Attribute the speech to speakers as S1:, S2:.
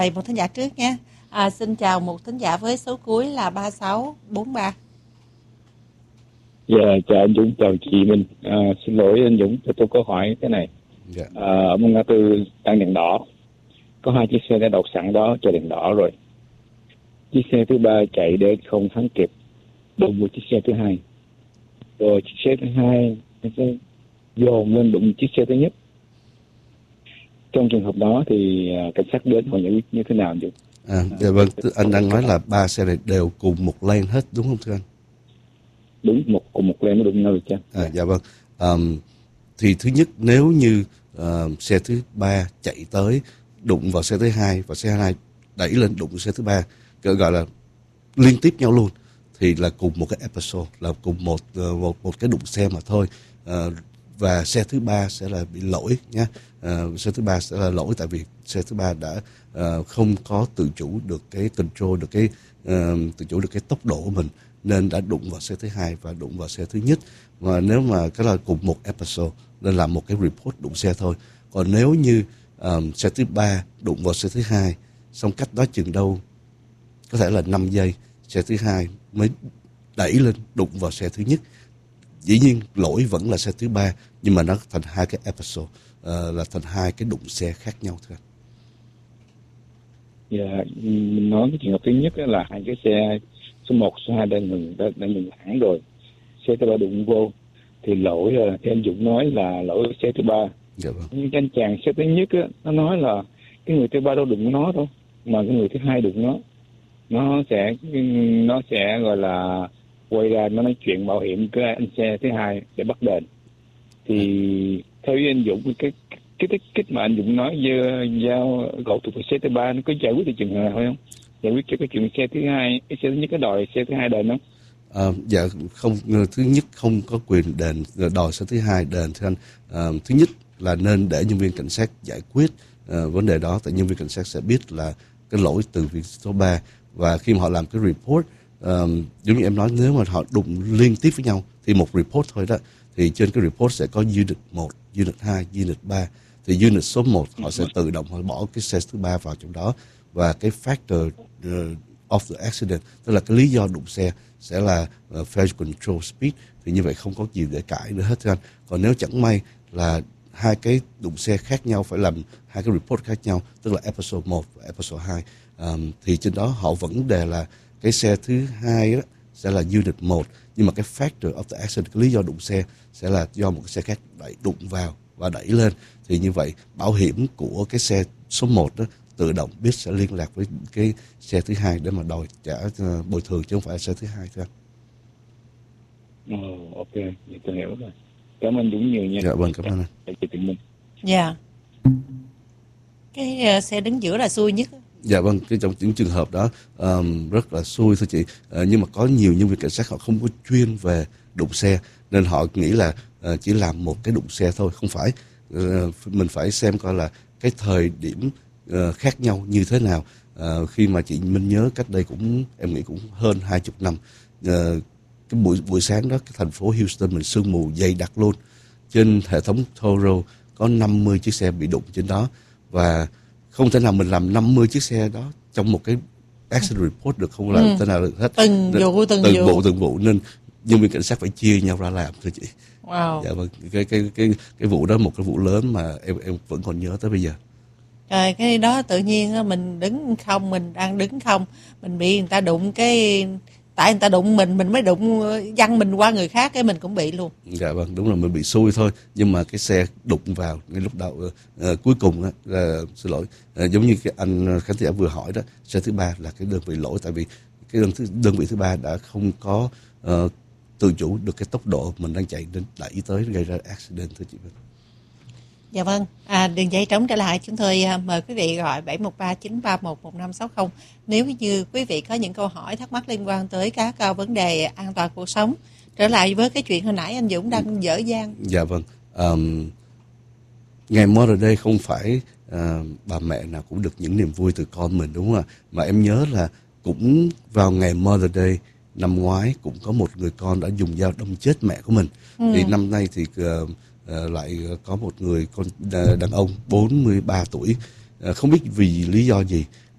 S1: Vậy một thính giả trước nhé. Xin chào một thính giả với số cuối là 3643.
S2: Dạ, chào anh Dũng, chào chị Minh. Xin lỗi anh Dũng, cho tôi câu hỏi cái này. Ở một ngã tư đang đèn đỏ, có hai chiếc xe đã đậu sẵn đó, chờ đèn đỏ rồi. Chiếc xe thứ ba chạy đến không thắng kịp, đụng vào chiếc xe thứ hai. Rồi chiếc xe thứ hai nó sẽ dồn lên đụng chiếc xe thứ nhất. Trong trường hợp đó thì cảnh sát đến họ giải quyết như thế nào anh Dũng?
S3: Dạ vâng, anh đang nói là ba xe này đều cùng một lane hết đúng không thưa anh?
S2: Đúng, cùng một lane nó đụng nhau chứ.
S3: Dạ vâng. Thì thứ nhất, nếu như xe thứ ba chạy tới đụng vào xe thứ hai và xe thứ hai đẩy lên đụng xe thứ ba, gọi là liên tiếp nhau luôn, thì là cùng một cái episode, là cùng một cái đụng xe mà thôi. Và xe thứ ba sẽ là bị lỗi nhé. Xe thứ ba sẽ là lỗi tại vì xe thứ ba đã không có tự chủ được cái control, được cái tự chủ được cái tốc độ của mình, nên đã đụng vào xe thứ hai và đụng vào xe thứ nhất. Và nếu mà cái là cùng một episode nên làm một cái report đụng xe thôi. Còn nếu như xe thứ ba đụng vào xe thứ hai, xong cách đó chừng đâu có thể là 5 giây, xe thứ hai mới đẩy lên đụng vào xe thứ nhất. Dĩ nhiên lỗi vẫn là xe thứ ba, nhưng mà nó thành hai cái episode, là thành hai cái đụng xe khác nhau thôi.
S2: Dạ, mình nói cái trường hợp thứ nhất là hai cái xe số 1, số 2 đang ngừng hẳn rồi. Xe thứ ba đụng vô thì lỗi là theo anh Dũng nói là lỗi xe thứ ba.
S3: Dạ vâng.
S2: Nhưng anh chàng xe thứ nhất á, nó nói là cái người thứ ba đâu đụng nó đâu, mà cái người thứ hai đụng nó sẽ gọi là quay ra nó nói chuyện bảo hiểm cái anh xe thứ hai để bắt đền. Thì theo ý anh Dũng, cái mà anh Dũng nói giao gậu thuộc về xe thứ ba nó có giải quyết được trường hợp nào không? Giải quyết cho cái chuyện xe thứ hai, xe thứ nhất cái đòi xe thứ hai đền không?
S3: Dạ không, thứ nhất không có quyền đền, đòi xe thứ hai đền thưa anh. Thứ nhất là nên để nhân viên cảnh sát giải quyết vấn đề đó, tại nhân viên cảnh sát sẽ biết là cái lỗi từ vị số 3, và khi mà họ làm cái report, giống như em nói, nếu mà họ đụng liên tiếp với nhau thì một report thôi đó, thì trên cái report sẽ có unit 1, unit 2, unit 3. Thì unit số 1 họ sẽ tự động họ bỏ cái xe thứ ba vào trong đó, và cái factor of the accident, tức là cái lý do đụng xe sẽ là failure control speed. Thì như vậy không có gì để cãi nữa hết thưa anh. Còn nếu chẳng may là hai cái đụng xe khác nhau, phải làm hai cái report khác nhau, tức là episode 1 và episode 2, thì trên đó họ vẫn đề là cái xe thứ hai đó sẽ là unit 1, nhưng mà cái factor of the accident, cái lý do đụng xe sẽ là do một cái xe khác đụng vào và đẩy lên. Thì như vậy bảo hiểm của cái xe số 1 đó tự động biết sẽ liên lạc với cái xe thứ hai để mà đòi trả bồi thường, chứ không phải là xe thứ hai thôi.
S2: Ok, vậy tôi hiểu rồi. Cảm ơn Dũng nhiều nha.
S3: Dạ vâng, cảm ơn anh.
S1: Dạ. Cái xe đứng giữa là xui nhất.
S3: Dạ vâng, trong những trường hợp đó rất là xui thưa chị. Nhưng mà có nhiều nhân viên cảnh sát họ không có chuyên về đụng xe, nên họ nghĩ là chỉ làm một cái đụng xe thôi. Không phải, mình phải xem coi là cái thời điểm khác nhau như thế nào. Khi mà chị Minh nhớ cách đây em nghĩ cũng hơn 20 năm, cái buổi sáng đó, cái thành phố Houston mình sương mù dày đặc luôn. Trên hệ thống toll road có 50 chiếc xe bị đụng trên đó, và không thể nào mình làm 50 chiếc xe đó trong một cái accident report được, không làm thế nào được hết. Từng vụ nên nhân viên cảnh sát phải chia nhau ra làm thưa chị.
S1: Wow.
S3: Dạ vâng, cái vụ đó một cái vụ lớn mà em vẫn còn nhớ tới bây giờ.
S1: Rồi cái đó tự nhiên mình đứng không, mình đang đứng không, mình bị người ta đụng, cái tại người ta đụng mình mới đụng văng mình qua người khác, cái mình cũng bị luôn.
S3: Dạ vâng, đúng là mình bị xui thôi, nhưng mà cái xe đụng vào ngay lúc đầu cuối cùng á, xin lỗi, giống như cái anh khán giả vừa hỏi đó, xe thứ ba là cái đơn vị lỗi, tại vì cái đơn vị thứ ba đã không có tự chủ được cái tốc độ mình đang chạy đến đẩy tới gây ra accident thưa chị Vân.
S1: Dạ vâng, đường dây trống trở lại, chúng tôi mời quý vị gọi 713-931-1560 nếu như quý vị có những câu hỏi thắc mắc liên quan tới các vấn đề an toàn cuộc sống. Trở lại với cái chuyện hồi nãy anh Dũng đang dở dang.
S3: Dạ vâng, ngày Mother's Day không phải bà mẹ nào cũng được những niềm vui từ con mình, đúng không ạ? Mà em nhớ là cũng vào ngày Mother's Day năm ngoái cũng có một người con đã dùng dao đâm chết mẹ của mình. Thì năm nay thì lại có một người con đàn ông 43 tuổi, không biết vì lý do gì